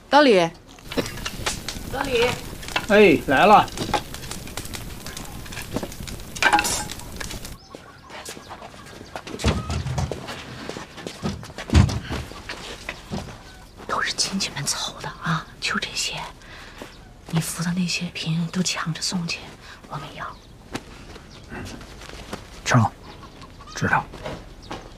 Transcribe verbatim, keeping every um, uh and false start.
老李，老李， 哎，来了。 都是亲戚们凑的啊，就这些。你扶的那些嫔都抢着送去，我们要。 成，知道。